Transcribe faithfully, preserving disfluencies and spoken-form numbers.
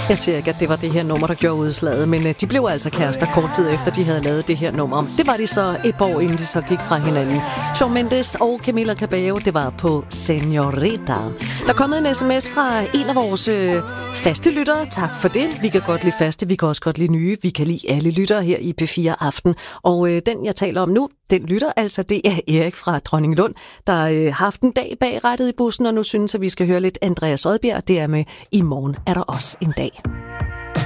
Jeg siger ikke, at det var det her nummer, der gjorde udslaget, men de blev altså kærester kort tid efter, de havde lavet det her nummer. Det var de så et par år inden de så gik fra hinanden. Shawn Mendes og Camila Cabello, det var på Señorita. Der er kommet en sms fra en af vores øh, faste lyttere. Tak for det. Vi kan godt lide faste, vi kan også godt lide nye. Vi kan lide alle lyttere her i P fire Aften. Og øh, den, jeg taler om nu, den lytter altså, det er Erik fra Dronninglund, der øh, har haft en dag bag rattet i bussen, og nu synes, at vi skal høre lidt Andreas Odbjerg. Det er med I morgen er der også en dag.